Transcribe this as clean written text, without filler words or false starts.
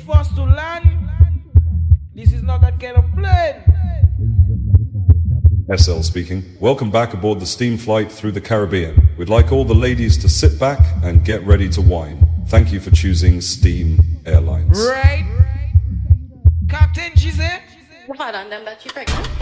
first to land. This is not that kind of plane. SL speaking. Welcome back aboard the steam flight through the Caribbean. We'd like all the ladies to sit back and get ready to wine. Thank you for choosing Steam Airlines. Right. Captain, she said. Hold on, them that you pregnant.